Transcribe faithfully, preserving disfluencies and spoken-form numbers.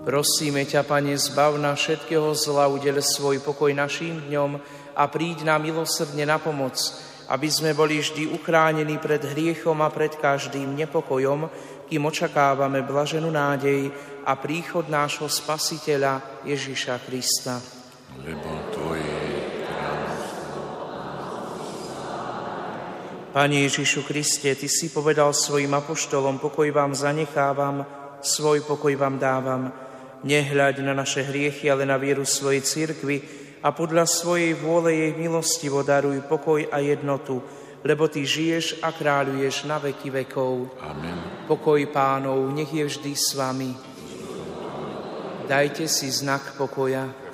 Prosíme ťa, Pane, zbav nás všetkého zla, udeľ svoj pokoj našim dňom a príď nám milosrdne na pomoc, aby sme boli vždy uchránení pred hriechom a pred každým nepokojom, kým očakávame blaženú nádej a príchod nášho Spasiteľa Ježiša Krista. Lebo Tvoje kráľovstvo. Pane Ježišu Kriste, Ty si povedal svojim apoštolom, pokoj vám zanechávam, svoj pokoj vám dávam. Nehľaď na naše hriechy, ale na vieru svojej cirkvi a podľa svojej vôle jej milostivo daruj pokoj a jednotu, lebo Ty žiješ a kráľuješ na veky vekov. Amen. Pokoj Pánov, nech je vždy s vami. Dajte si znak pokoja.